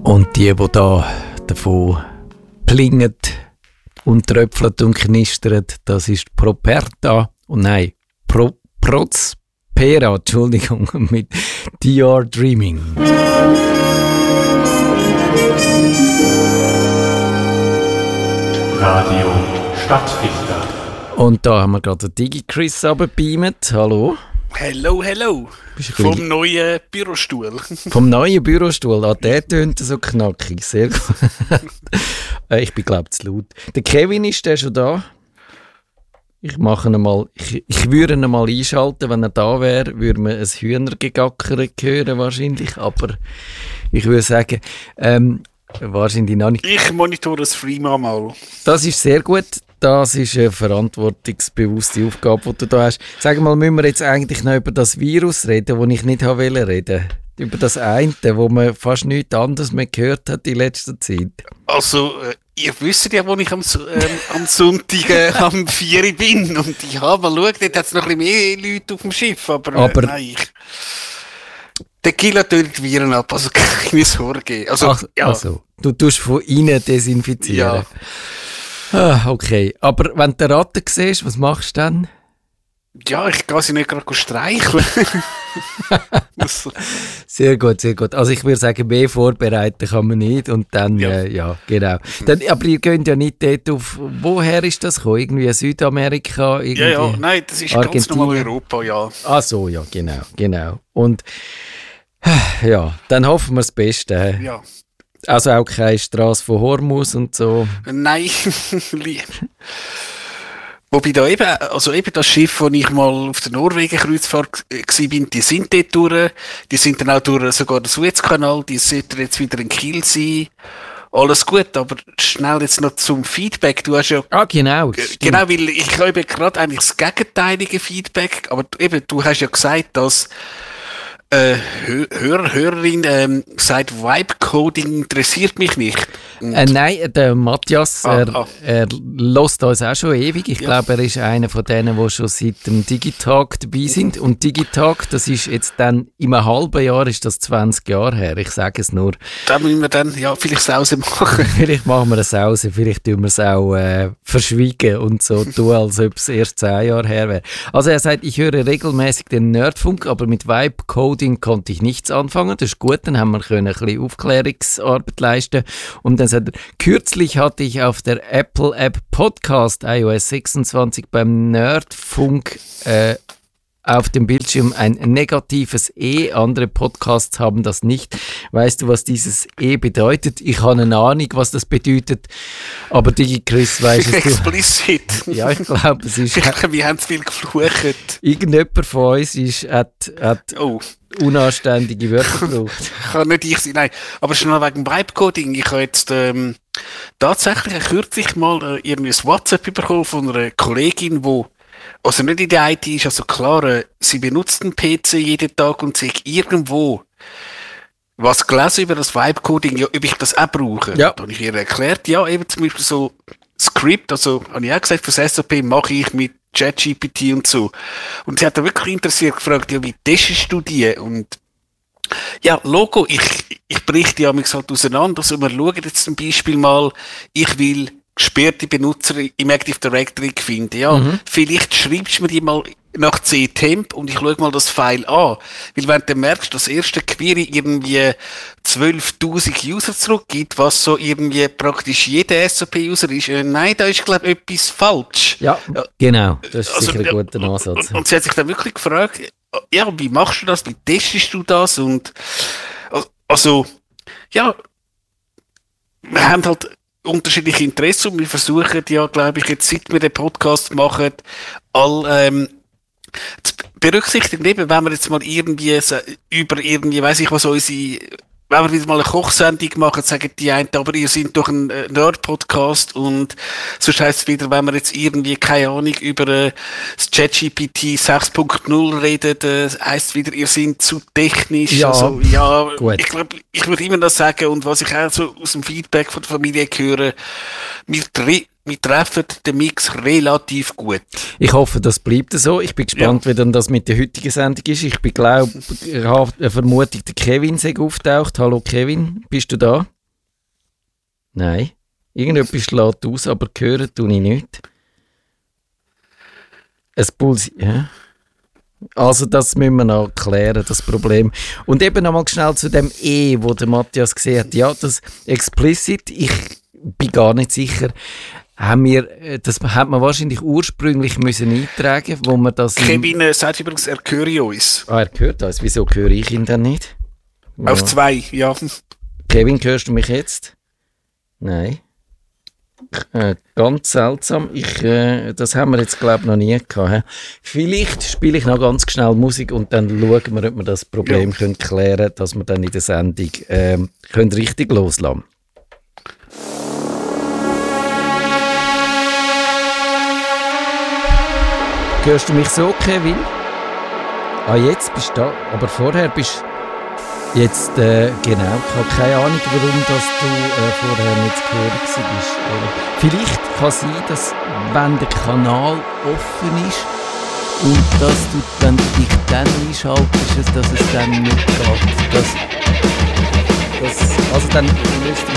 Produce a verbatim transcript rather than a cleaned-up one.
Und die, die da davon plingen und tröpfeln und knistern, das ist Properta. Und nein, Pro, Prospera, Entschuldigung, mit D R Dreaming. Radio Stadtfilter. Und da haben wir gerade den Digi-Chris runtergebeamt. Hallo. Hello, hello. Vom bisschen... neuen Bürostuhl. Vom neuen Bürostuhl. Ah, der tönt so knackig. Sehr gut. Ich bin, glaube ich, zu laut. Der Kevin, ist der schon da? Ich mache ihn mal, ich, ich würde ihn mal einschalten, wenn er da wäre, würde man ein Hühnergegackere hören wahrscheinlich, aber ich würde sagen, ähm, wahrscheinlich noch nicht. Ich monitore das Freema mal. Das ist sehr gut. Das ist eine verantwortungsbewusste Aufgabe, die du da hast. Sag mal, müssen wir jetzt eigentlich noch über das Virus reden, das ich nicht wollte reden? Über das eine, wo man fast nichts anderes mehr gehört hat in letzter Zeit. Also, äh, ihr wisst ja, wo ich am, ähm, am Sonntag äh, am vier Uhr bin. Und ich habe mal geschaut, dort hat es noch ein bisschen mehr Leute auf dem Schiff. Aber, aber äh, nein, ich... Der Killer tötet die Viren ab, also keine Sorge. Also, Ach, ja. also, du tust von innen desinfizieren. Ja. Ah, okay. Aber wenn du Ratten siehst, was machst du dann? Ja, ich kann sie nicht gerade streicheln. Sehr gut, sehr gut. Also ich würde sagen, mehr vorbereiten kann man nicht. Und dann, ja, äh, ja genau. Dann, aber ihr geht ja nicht dort auf, woher ist das gekommen? Irgendwie Südamerika? Irgendwie ja, ja, nein, das ist ganz normal Europa, ja. Ach so, ja, genau, genau. Und ja, dann hoffen wir das Beste. Ja. Also auch keine Straße von Hormuz und so? Nein, wobei da eben, also eben das Schiff, wo ich mal auf der Norwegen-Kreuzfahrt war, die sind dort durch, die sind dann auch durch sogar den Suezkanal, die sollten jetzt wieder in Kiel sein. Alles gut, aber schnell jetzt noch zum Feedback. Du hast ja... Ah, genau. G- genau, weil ich habe gerade eigentlich das gegenteilige Feedback, aber eben, du hast ja gesagt, dass Äh, Hörer, Hörerin ähm, sagt, Vibe-Coding interessiert mich nicht. Äh, nein, der Matthias, ah, er, ah. er lässt uns auch schon ewig. Ich ja. glaube, er ist einer von denen, die schon seit dem Digitalk dabei sind. Und Digitalk, das ist jetzt dann, in einem halben Jahr ist das zwanzig Jahre her. Ich sage es nur. Da müssen wir dann, ja, vielleicht Sause machen. Vielleicht machen wir eine Sause, vielleicht tun wir es auch äh, verschwiegen und so tun, als ob es erst zehn Jahre her wäre. Also er sagt, ich höre regelmäßig den Nerdfunk, aber mit Vibe-Coding konnte ich nichts anfangen. Das ist gut, dann haben wir können ein bisschen Aufklärungsarbeit leisten. Und dann sagt er, kürzlich hatte ich auf der Apple App Podcast iOS sechsundzwanzig beim Nerdfunk äh, auf dem Bildschirm ein negatives E. Andere Podcasts haben das nicht. Weißt du, was dieses E bedeutet? Ich habe eine Ahnung, was das bedeutet. Aber Digi-Chris weiss es. Explicit. Ja, ich glaube, es ist... Wir haben zu viel geflucht. Irgendjemand von uns ist, hat, hat oh. unanständige Wörter gebraucht. Kann nicht ich sein, nein. Aber schnell wegen Vibe-Coding. Ich habe jetzt ähm, tatsächlich kürzlich mal äh, irgendwie ein WhatsApp bekommen von einer Kollegin, die also nicht in der I T ist, also klar, äh, sie benutzt einen P C jeden Tag und sich irgendwo was gelesen über das Vibe-Coding, ja, ob ich das auch brauche. Ja. Da habe ich ihr erklärt, ja, eben zum Beispiel so Script, also habe ich auch gesagt, fürs S A P mache ich mit ChatGPT und so. Und sie hat da wirklich interessiert gefragt, ja, wie testest du die? Und ja, Logo, ich, ich berichte ja mich halt auseinander, also wir schauen jetzt zum Beispiel mal, ich will gesperrte Benutzer im Active Directory finden. Ja, mhm. Vielleicht schreibst du mir die mal nach C-Temp und ich schaue mal das File an. Weil wenn du merkst, dass das erste Query irgendwie zwölftausend User zurückgibt, was so irgendwie praktisch jeder S A P-User ist, äh, nein, da ist, glaube ich, etwas falsch. Ja, ja, genau. Das ist also, sicher ein guter Ansatz. Und, und, und sie hat sich dann wirklich gefragt, ja, wie machst du das, wie testest du das? Und also, ja, wir haben halt unterschiedliche Interessen und wir versuchen ja, glaube ich, jetzt seit wir den Podcast machen, all ähm, zu berücksichtigen, eben, wenn wir jetzt mal irgendwie über irgendwie, weiss ich was, unsere, wenn wir wieder mal eine Kochsendung machen, sagen die einen, aber ihr seid doch ein äh, Nerd-Podcast und sonst heisst es wieder, wenn wir jetzt irgendwie, keine Ahnung, über äh, das ChatGPT sechs Punkt null reden, äh, heisst es wieder, ihr seid zu technisch. Ja, also, ja gut. Ich glaube, ich würde immer das sagen und was ich auch so aus dem Feedback von der Familie höre, wir, tre- wir treffen den Mix relativ gut. Ich hoffe, das bleibt so. Ich bin gespannt, ja. wie dann das mit der heutigen Sendung ist. Ich bin, glaube, ich habe eine Vermutung, der Kevin sei auftaucht. Hallo Kevin, bist du da? Nein. Irgendetwas schlägt aus, aber hören tue ich nicht. Ein Puls... Ja. Also das müssen wir noch klären, das Problem. Und eben nochmal schnell zu dem E, wo der Matthias gesehen hat. Ja, das explicit, ich bin gar nicht sicher. Haben wir, das hat man wahrscheinlich ursprünglich müssen eintragen, wo man das... Kevin äh, sagt übrigens, er höre uns. Ah, er hört uns. Wieso höre ich ihn dann nicht? Ja. Auf zwei, ja. Kevin, hörst du mich jetzt? Nein. Äh, ganz seltsam. Ich, äh, das haben wir jetzt, glaube ich, noch nie gehabt. He? Vielleicht spiele ich noch ganz schnell Musik und dann schauen wir, ob wir das Problem ja. können klären können, dass wir dann in der Sendung äh, können richtig loslassen. Hörst du mich so, Kevin? Ah, jetzt bist du da. Aber vorher bist du... Jetzt, äh, genau, ich habe keine Ahnung, warum dass du äh, vorher nicht zu hören bist. Äh, vielleicht kann es sein, dass, wenn der Kanal offen ist und dass du dann, dich dann einschaltest, dass es dann nicht geht. Das, das, also dann löst du